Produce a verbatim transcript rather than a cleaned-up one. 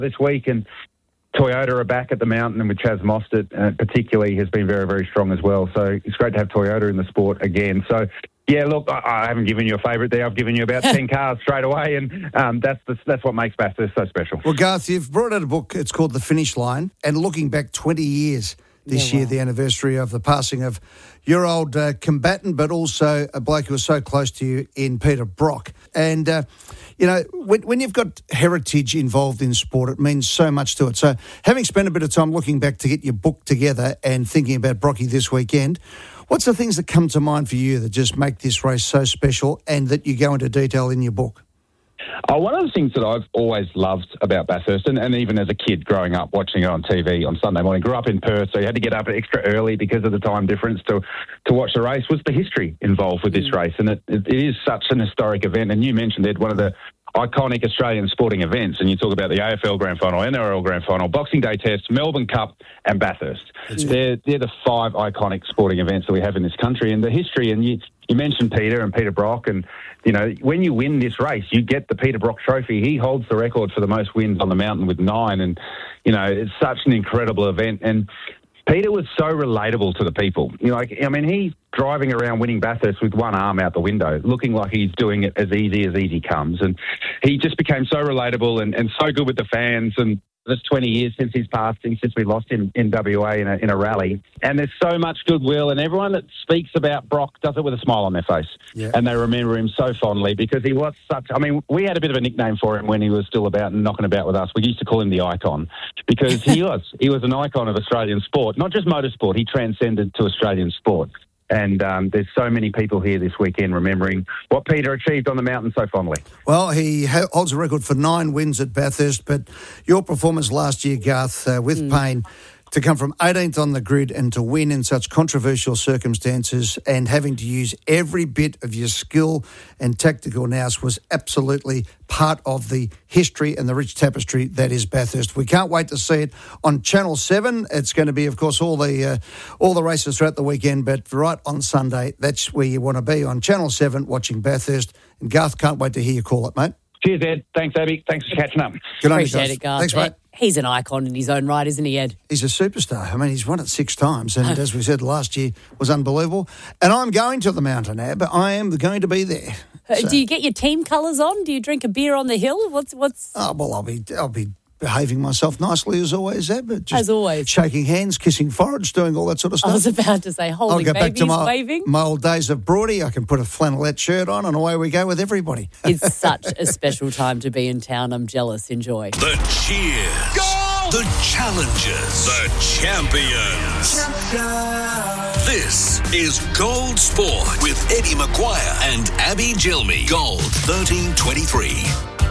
this week, and Toyota are back at the mountain, and with Chaz Mostert uh, particularly has been very, very strong as well. So it's great to have Toyota in the sport again. So, yeah, look, I, I haven't given you a favourite there. I've given you about ten cars straight away, and um, that's the, that's what makes Bathurst so special. Well, Garth, you've brought out a book. It's called The Finish Line, and looking back twenty years this yeah, year, wow. the anniversary of the passing of your old uh, combatant, but also a bloke who was so close to you in Peter Brock. And, uh, you know, when, when you've got heritage involved in sport, it means so much to it. So having spent a bit of time looking back to get your book together and thinking about Brocky this weekend, what's the things that come to mind for you that just make this race so special and that you go into detail in your book? Oh, one of the things that I've always loved about Bathurst, and, and even as a kid growing up watching it on T V on Sunday morning, grew up in Perth, so you had to get up extra early because of the time difference to to watch the race, was the history involved with this mm. race. And it, it, it is such an historic event. And you mentioned it, one of the iconic Australian sporting events, and you talk about the A F L Grand Final, N R L Grand Final, Boxing Day Test, Melbourne Cup and Bathurst. They're, they're the five iconic sporting events that we have in this country. And the history, and you, you mentioned Peter and Peter Brock, and, you know, when you win this race, you get the Peter Brock Trophy. He holds the record for the most wins on the mountain with nine, and, you know, it's such an incredible event. And Peter was so relatable to the people. You know, like, I mean, he's driving around winning Bathurst with one arm out the window, looking like he's doing it as easy as easy comes. And he just became so relatable and, and so good with the fans. And it's twenty years since he's passed, since we lost him in W A in a, in a rally. And there's so much goodwill, and everyone that speaks about Brock does it with a smile on their face. Yeah. And they remember him so fondly because he was such... I mean, we had a bit of a nickname for him when he was still about and knocking about with us. We used to call him the Icon because he was. He was an icon of Australian sport, not just motorsport. He transcended to Australian sport. And um, there's so many people here this weekend remembering what Peter achieved on the mountain so fondly. Well, he ha- holds a record for nine wins at Bathurst, but your performance last year, Garth, uh, with mm. Payne, to come from eighteenth on the grid and to win in such controversial circumstances and having to use every bit of your skill and tactical nous was absolutely part of the history and the rich tapestry that is Bathurst. We can't wait to see it on Channel seven. It's going to be, of course, all the uh, all the races throughout the weekend, but right on Sunday, that's where you want to be, on Channel seven, watching Bathurst. And Garth, can't wait to hear you call it, mate. Cheers, Ed. Thanks, Abby. Thanks for catching up. Good on you, Appreciate it, Garth. Thanks, mate. He's an icon in his own right, isn't he, Ed? He's a superstar. I mean, he's won it six times, and as we said last year, was unbelievable. And I'm going to the mountain, Ab. I am going to be there. So. Do you get your team colours on? Do you drink a beer on the hill? What's what's? Oh well, I'll be I'll be behaving myself nicely as always, Ab. Just as always, shaking hands, kissing foreheads, doing all that sort of stuff. I was about to say, holding I'll go babies, back to my, waving. my old days of Broady. I can put a flannelette shirt on, and away we go with everybody. It's such a special time to be in town. I'm jealous. Enjoy. The cheers. Go! The challengers. The champions. Champions. This is Gold Sport with Eddie McGuire and Abby Gilmy. Gold thirteen twenty-three.